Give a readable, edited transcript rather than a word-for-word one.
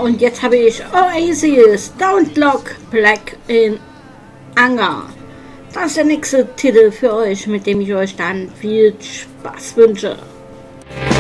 und jetzt habe ich Oasis, Don't Look Black in Anger. Das ist der nächste Titel für euch, mit dem ich euch dann viel Spaß wünsche.